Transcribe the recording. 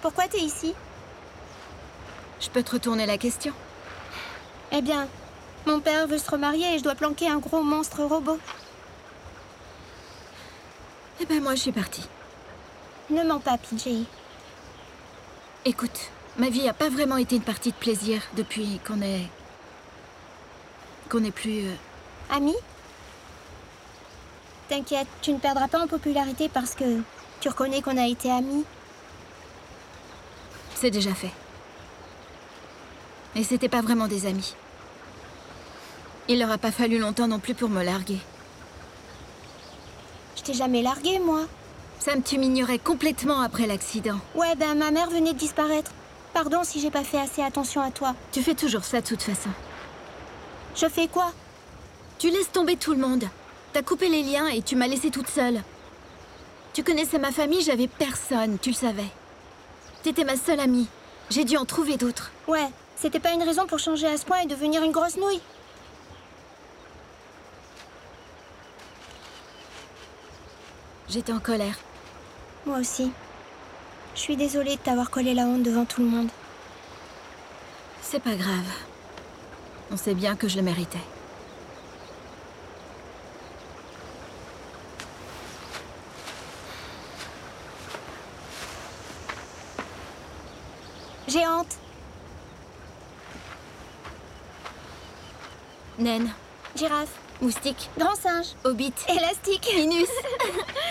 Pourquoi t'es ici? Je peux te retourner la question? Eh bien, mon père veut se remarier et je dois planquer un gros monstre robot. Eh ben moi, je suis partie. Ne mens pas, PJ. Écoute, ma vie a pas vraiment été une partie de plaisir depuis qu'on est plus... Ami? T'inquiète, tu ne perdras pas en popularité parce que tu reconnais qu'on a été amis. C'est déjà fait. Et c'était pas vraiment des amis. Il leur a pas fallu longtemps non plus pour me larguer. Je t'ai jamais largué, moi. Sam, tu m'ignorais complètement après l'accident. Ouais, ben ma mère venait de disparaître. Pardon si j'ai pas fait assez attention à toi. Tu fais toujours ça de toute façon. Je fais quoi? Tu laisses tomber tout le monde. T'as coupé les liens et tu m'as laissée toute seule. Tu connaissais ma famille, j'avais personne, tu le savais. T'étais ma seule amie. J'ai dû en trouver d'autres. Ouais, c'était pas une raison pour changer à ce point et devenir une grosse nouille. J'étais en colère. Moi aussi. Je suis désolée de t'avoir collé la honte devant tout le monde. C'est pas grave. On sait bien que je le méritais. J'ai honte. Naine, Girafe. moustique, Grand singe. hobbit, Élastique. Minus.